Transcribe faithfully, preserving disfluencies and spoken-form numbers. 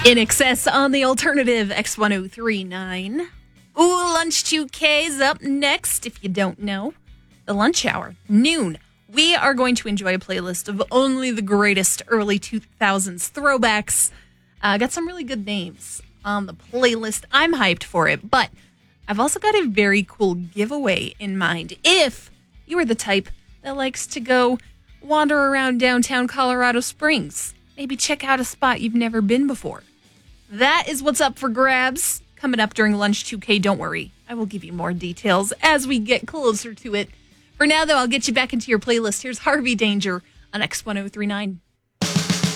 In Excess on the alternative X ten thirty-nine. Ooh, Lunch two K's up next, if you don't know. The lunch hour, noon. We are going to enjoy a playlist of only the greatest early two thousands throwbacks. Uh, got some really good names on the playlist. I'm hyped for it, but I've also got a very cool giveaway in mind. If you are the type that likes to go wander around downtown Colorado Springs, maybe check out a spot you've never been before. That is what's up for grabs coming up during Lunch two K. Don't worry, I will give you more details as we get closer to it. For now, though, I'll get you back into your playlist. Here's Harvey Danger on X ten thirty-nine.